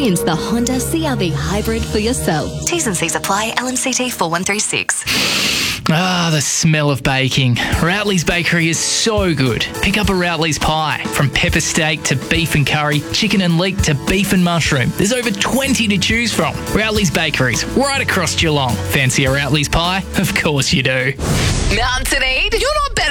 Experience the Honda CR-V Hybrid for yourself. T's and C's apply. LMCT 4136. Ah, the smell of baking. Routley's Bakery is so good. Pick up a Routley's pie. From pepper steak to beef and curry, chicken and leek to beef and mushroom. There's over 20 to choose from. Routley's Bakeries, right across Geelong. Fancy a Routley's pie? Of course you do. Mountain Eve, you're not better